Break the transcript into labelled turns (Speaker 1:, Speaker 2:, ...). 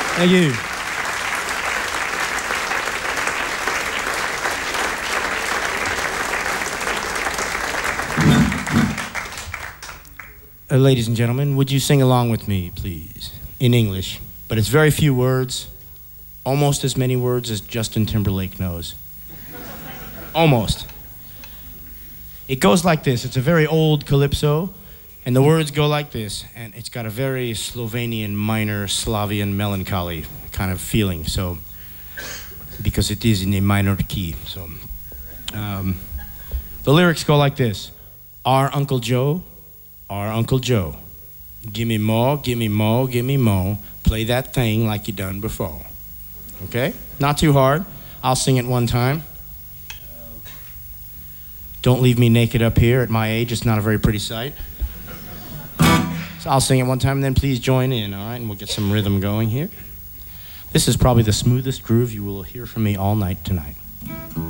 Speaker 1: Thank you. Ladies and gentlemen, would you sing along with me, please? In English. But it's very few words. Almost as many words as Justin Timberlake knows. Almost. It goes like this. It's a very old calypso, and the words go like this. And it's got a very Slovenian, minor, Slavian, melancholy kind of feeling. So, because it is in a minor key. So, the lyrics go like this. Our Uncle Joe, gimme more, gimme more, gimme more. Play that thing like you done before. Okay? Not too hard. I'll sing it one time. Don't leave me naked up here. At my age, it's not a very pretty sight. So I'll sing it one time, and then please join in, all right? And we'll get some rhythm going here. This is probably the smoothest groove you will hear from me all night tonight.